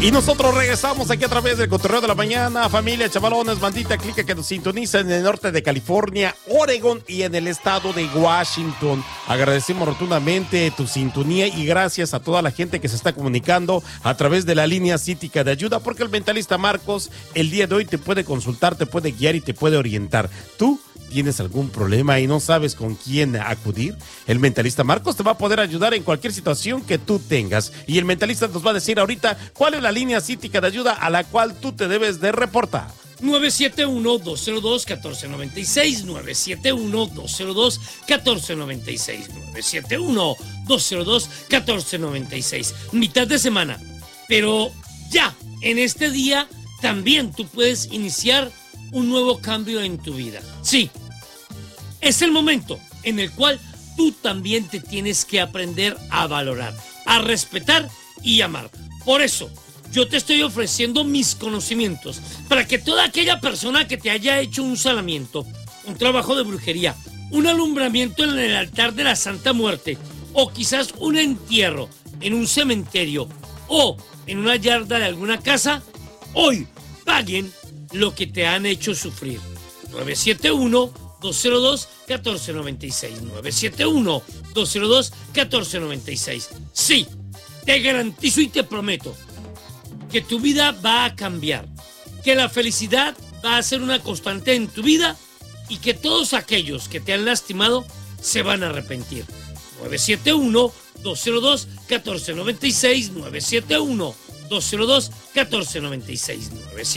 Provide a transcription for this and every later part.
Y nosotros regresamos aquí a través del Cotorreo de la Mañana, familia, chavalones, bandita, clica que nos sintoniza en el norte de California, Oregon y en el estado de Washington. Agradecemos rotundamente tu sintonía y gracias a toda la gente que se está comunicando a través de la línea cítica de ayuda, porque el mentalista Marcos el día de hoy te puede consultar, te puede guiar y te puede orientar. Tú ¿tienes algún problema y no sabes con quién acudir? El mentalista Marcos te va a poder ayudar en cualquier situación que tú tengas. Y el mentalista nos va a decir ahorita cuál es la línea cítica de ayuda a la cual tú te debes de reportar. 971-202-1496, 971-202-1496, 971-202-1496. Mitad de semana, pero ya, en este día también tú puedes iniciar un nuevo cambio en tu vida. Sí, es el momento en el cual tú también te tienes que aprender a valorar, a respetar y amar. Por eso, yo te estoy ofreciendo mis conocimientos para que toda aquella persona que te haya hecho un salamiento, un trabajo de brujería, un alumbramiento en el altar de la Santa Muerte, o quizás un entierro en un cementerio o en una yarda de alguna casa, hoy paguen lo que te han hecho sufrir. 971-202-1496, 971-202-1496. Sí, te garantizo y te prometo que tu vida va a cambiar, que la felicidad va a ser una constante en tu vida y que todos aquellos que te han lastimado se van a arrepentir. 971-202-1496, 971-202-1496,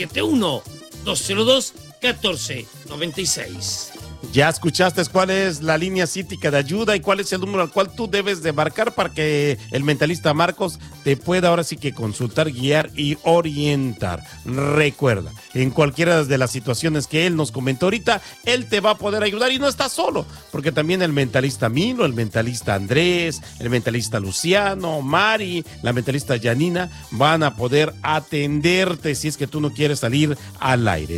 971-202-1496. Ya escuchaste cuál es la línea cítica de ayuda y cuál es el número al cual tú debes de marcar para que el mentalista Marcos te pueda ahora sí que consultar, guiar y orientar. Recuerda, en cualquiera de las situaciones que él nos comentó ahorita, él te va a poder ayudar y no estás solo, porque también el mentalista Milo, el mentalista Andrés, el mentalista Luciano, Mari, la mentalista Janina van a poder atenderte si es que tú no quieres salir al aire.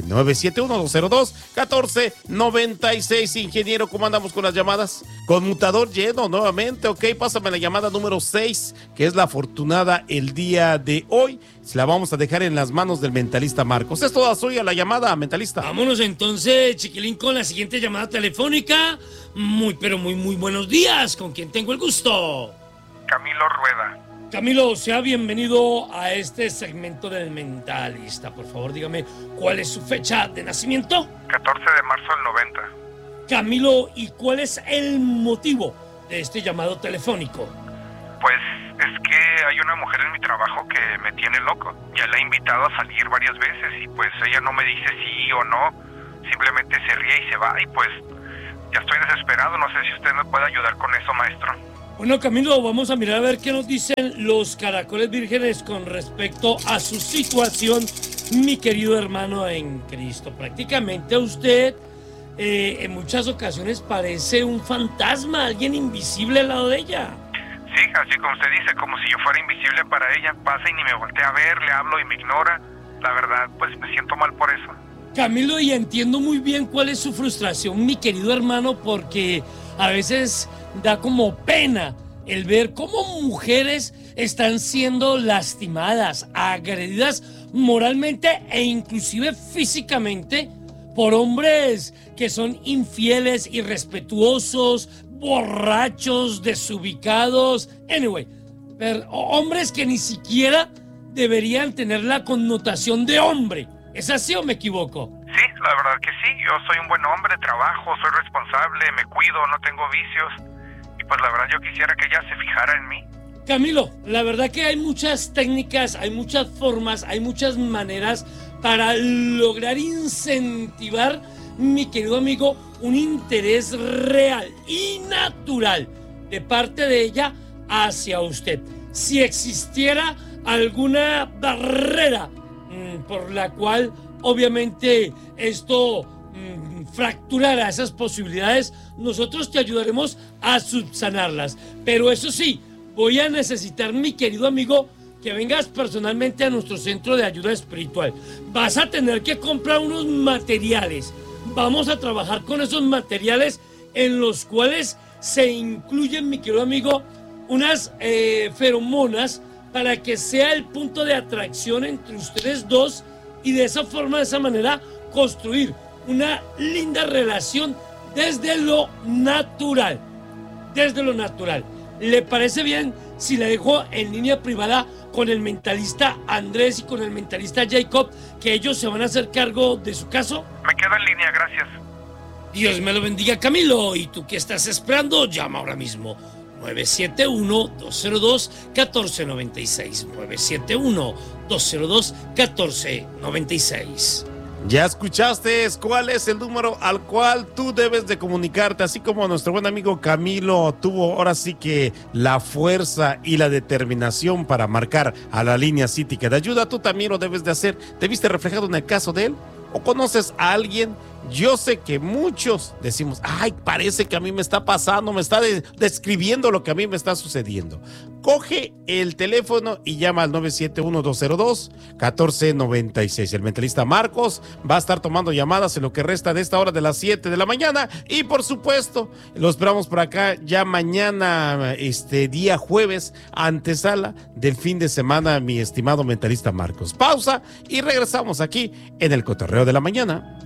971-202-1496. Ingeniero, ¿cómo andamos con las llamadas? Conmutador lleno nuevamente, ok, pásame la llamada número 6, que es la afortunada el día de hoy. La vamos a dejar en las manos del mentalista Marcos. Es toda suya la llamada, mentalista. Vámonos entonces, chiquilín, con la siguiente llamada telefónica. Muy buenos días. ¿Con quién tengo el gusto? Camilo Rueda. Camilo, sea bienvenido a este segmento del mentalista. Por favor, dígame, ¿cuál es su fecha de nacimiento? 14 de marzo del 90. Camilo, ¿y cuál es el motivo de este llamado telefónico? Pues es que hay una mujer en mi trabajo que me tiene loco. Ya la he invitado a salir varias veces y pues ella no me dice sí o no. Simplemente se ríe y se va y pues ya estoy desesperado. No sé si usted me puede ayudar con eso, maestro. Bueno, Camilo, vamos a mirar a ver qué nos dicen los caracoles vírgenes con respecto a su situación, mi querido hermano en Cristo. Prácticamente usted en muchas ocasiones parece un fantasma, alguien invisible al lado de ella. Sí, así como usted dice, como si yo fuera invisible para ella. Pasa y ni me voltea a ver, le hablo y me ignora. La verdad, pues me siento mal por eso. Camilo, y entiendo muy bien cuál es su frustración, mi querido hermano, porque a veces da como pena el ver cómo mujeres están siendo lastimadas, agredidas moralmente e inclusive físicamente por hombres que son infieles, irrespetuosos, borrachos, desubicados, anyway, hombres que ni siquiera deberían tener la connotación de hombre. ¿Es así o me equivoco? Sí, la verdad que sí. Yo soy un buen hombre, trabajo, soy responsable, me cuido, no tengo vicios. Y pues la verdad yo quisiera que ella se fijara en mí. Camilo, la verdad que hay muchas técnicas, hay muchas formas, hay muchas maneras para lograr incentivar, mi querido amigo, un interés real y natural de parte de ella hacia usted. Si existiera alguna barrera por la cual obviamente esto fracturara esas posibilidades, nosotros te ayudaremos a subsanarlas. Pero eso sí, voy a necesitar, mi querido amigo, que vengas personalmente a nuestro centro de ayuda espiritual. Vas a tener que comprar unos materiales. Vamos a trabajar con esos materiales en los cuales se incluyen, mi querido amigo, unas feromonas para que sea el punto de atracción entre ustedes dos y de esa forma, de esa manera, construir una linda relación desde lo natural. Desde lo natural. ¿Le parece bien si la dejo en línea privada con el mentalista Andrés y con el mentalista Jacob, que ellos se van a hacer cargo de su caso? Me quedo en línea, gracias. Dios me lo bendiga, Camilo. ¿Y tú qué estás esperando? Llama ahora mismo. 971-202-1496. 971-202-1496. Ya escuchaste cuál es el número al cual tú debes de comunicarte, así como nuestro buen amigo Camilo tuvo ahora sí que la fuerza y la determinación para marcar a la línea cítica de ayuda, tú también lo debes de hacer. ¿Te viste reflejado en el caso de él? ¿O conoces a alguien? Yo sé que muchos decimos, ay, parece que a mí me está pasando, me está describiendo lo que a mí me está sucediendo. Coge el teléfono y llama al 971-202-1496. El mentalista Marcos va a estar tomando llamadas en lo que resta de esta hora de las 7 de la mañana. Y por supuesto, lo esperamos por acá ya mañana, día jueves, antesala del fin de semana, mi estimado mentalista Marcos. Pausa y regresamos aquí en el Cotorreo de la Mañana.